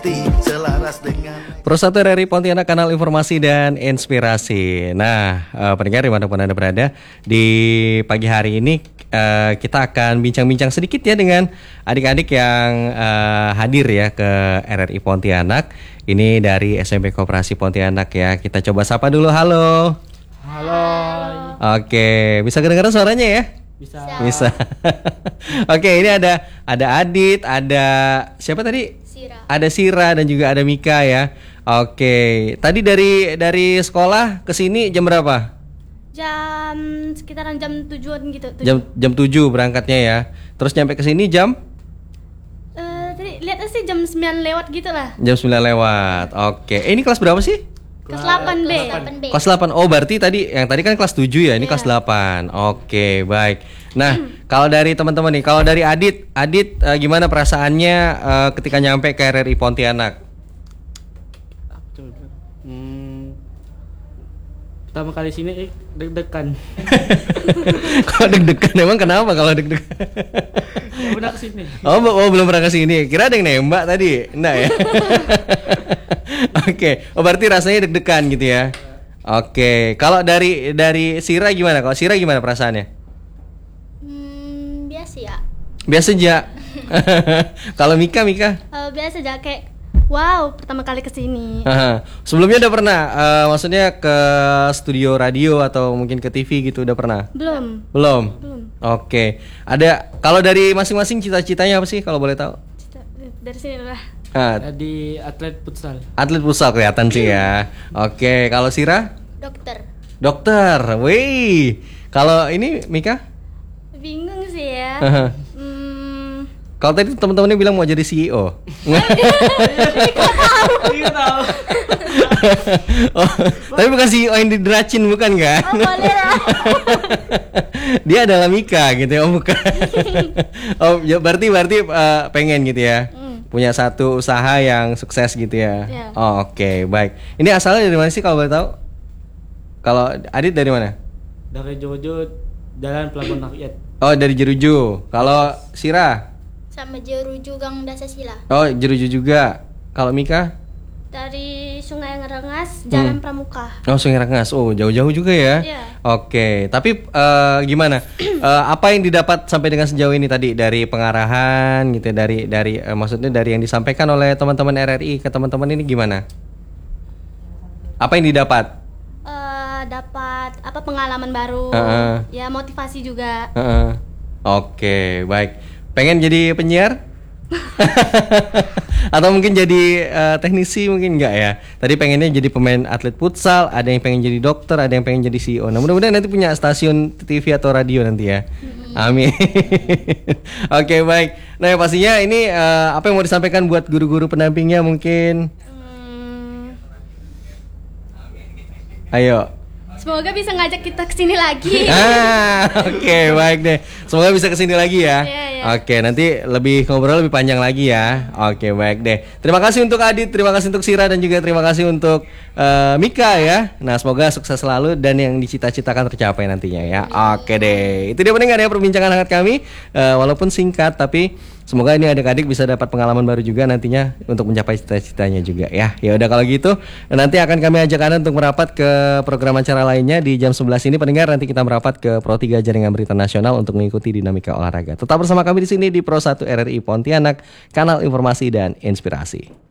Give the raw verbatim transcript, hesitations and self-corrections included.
Selaras dengan Pro satu R R I Pontianak, kanal informasi dan inspirasi. Nah, uh, pendengar dimanapun Anda berada, di pagi hari ini uh, kita akan bincang-bincang sedikit ya dengan adik-adik yang uh, hadir ya ke R R I Pontianak. Ini dari S M P Koperasi Pontianak ya. Kita coba sapa dulu. Halo. Halo. Oke, bisa kedengaran suaranya ya? Bisa. Bisa. Oke, ini ada ada Adit, ada siapa tadi? Sira. Ada Sira dan juga ada Mika ya. Oke, tadi dari dari sekolah ke sini jam berapa? Jam sekitaran jam tujuan gitu. tujuh. Jam jam tujuh berangkatnya ya. Terus nyampe ke sini jam Eh, tadi lihatnya sih jam sembilan lewat gitu lah. jam sembilan lewat. Oke. Eh, ini kelas berapa sih? Kelas delapan B. Kelas delapan. Oh, berarti tadi yang tadi kan kelas tujuh ya, ini Iya. kelas delapan. Oke, baik. Nah, kalau dari teman-teman nih, kalau dari Adit, Adit eh, gimana perasaannya eh, ketika nyampe ke R R I Pontianak? Hmm, pertama kali sini eh, deg-degan. Kok deg-degan? Emang kenapa kalau deg-degan? Gak pernah kesini. Oh, b- oh, belum pernah kesini. Kira ada yang nembak tadi? Enggak ya? Oke, oh berarti rasanya deg-degan gitu ya? Oke, kalau dari dari Sira gimana? Kalau Sira gimana perasaannya? Hmm, biasa ya. Biasa aja. Kalau Mika, Mika? Eh, biasa aja kayak wow, pertama kali kesini. Aha. Sebelumnya udah pernah, eh, maksudnya ke studio radio atau mungkin ke T V gitu udah pernah? Belum. Belum. Belum. Oke. Ada kalau dari masing-masing cita-citanya apa sih kalau boleh tahu? Cita- Dari sini lah. Ah, Di atlet futsal. atlet futsal kelihatan sih ya. Oke, kalau Sira? Dokter. Dokter. Wih. Kalau ini Mika? Bingung sih ya. Aha. Hmm, Kalau tadi teman-temannya bilang mau jadi C E O. Iya tahu. Oh, tapi bukan C E O yang dideracin, bukan kan? oh boleh lah. Dia adalah Mika gitu ya, oh bukan. Oh, ya berarti berarti eh, pengen gitu ya. Hmm. Punya satu usaha yang sukses gitu ya. Iya. Oh, oke, baik. Ini asalnya dari mana sih kalau boleh tahu? Kalau Adit dari mana? Dari Jojo Jalan Pelabuhan Rakyat. Oh, dari Jeruju. Kalau Sira? Sama Jeruju Gang Dasasila. Oh, Jeruju juga. Kalau Mika? Dari Sungai Ngerengas, Jalan Hmm. Pramuka. Oh, Sungai Rengas. Oh, jauh-jauh juga ya. Iya. Oke, tapi eh, gimana? Eh, apa yang didapat sampai dengan sejauh ini tadi dari pengarahan gitu ya, dari dari eh, maksudnya dari yang disampaikan oleh teman-teman R R I ke teman-teman ini gimana? Apa yang didapat? Eh, dapat apa pengalaman baru. Heeh. Ya motivasi juga. Heeh. Oke, baik. Pengen jadi penyiar? Atau mungkin jadi eh, teknisi mungkin enggak ya? Tadi pengennya jadi pemain atlet futsal, ada yang pengen jadi dokter, ada yang pengen jadi C E O. Nah, mudah-mudahan nanti punya stasiun T V atau radio nanti ya. Amin. Oke, baik. Nah, yang pastinya ini eh, apa yang mau disampaikan buat guru-guru pendampingnya mungkin? Hmm, Ayo. semoga bisa ngajak kita kesini lagi. Ah, oke, baik deh. Semoga bisa kesini lagi ya. Iya, iya. Oke, nanti lebih ngobrol lebih panjang lagi ya. Oke, baik deh. Terima kasih untuk Adit, terima kasih untuk Sira dan juga terima kasih untuk eh, Mika ya. Nah, semoga sukses selalu dan yang dicita-citakan tercapai nantinya ya. Oke deh. Itu dia pendengar ya perbincangan hangat kami. Eh, walaupun singkat tapi semoga ini adik-adik bisa dapat pengalaman baru juga nantinya untuk mencapai cita-citanya juga ya. Ya udah kalau gitu, nanti akan kami ajak Anda untuk merapat ke program acara lainnya di jam sebelas ini pendengar. Nanti kita merapat ke Pro tiga Jaringan Berita Nasional untuk mengikuti dinamika olahraga. Tetap bersama kami di sini di Pro satu R R I Pontianak, kanal informasi dan inspirasi.